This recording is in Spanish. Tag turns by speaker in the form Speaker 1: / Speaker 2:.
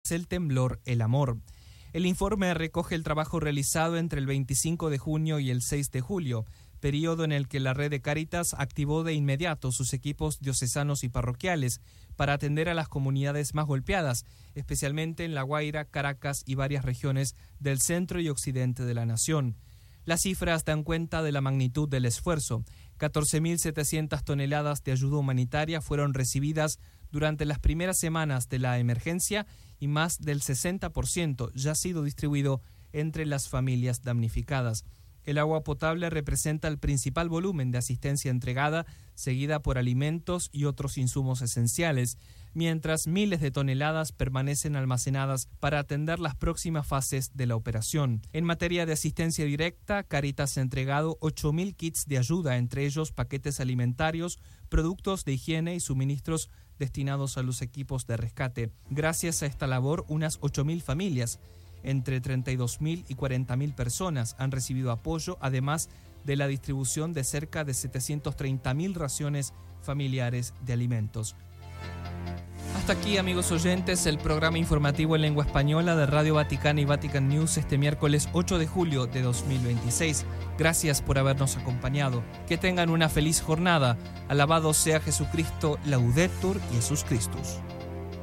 Speaker 1: Paz el temblor, el amor. El informe recoge el trabajo realizado entre el 25 de junio y el 6 de julio, periodo en el que la red de Cáritas activó de inmediato sus equipos diocesanos y parroquiales para atender a las comunidades más golpeadas, especialmente en La Guaira, Caracas y varias regiones del centro y occidente de la nación. Las cifras dan cuenta de la magnitud del esfuerzo. 14.700 toneladas de ayuda humanitaria fueron recibidas durante las primeras semanas de la emergencia y más del 60% ya ha sido distribuido entre las familias damnificadas. El agua potable representa el principal volumen de asistencia entregada, seguida por alimentos y otros insumos esenciales, mientras miles de toneladas permanecen almacenadas para atender las próximas fases de la operación. En materia de asistencia directa, Cáritas ha entregado 8.000 kits de ayuda, entre ellos paquetes alimentarios, productos de higiene y suministros destinados a los equipos de rescate. Gracias a esta labor, unas 8.000 familias, entre 32.000 y 40.000 personas han recibido apoyo, además de la distribución de cerca de 730.000 raciones familiares de alimentos. Hasta aquí, amigos oyentes, el programa informativo en lengua española de Radio Vaticana y Vatican News este miércoles 8 de julio de 2026. Gracias por habernos acompañado. Que tengan una feliz jornada. Alabado sea Jesucristo, Laudetur Jesus Christus.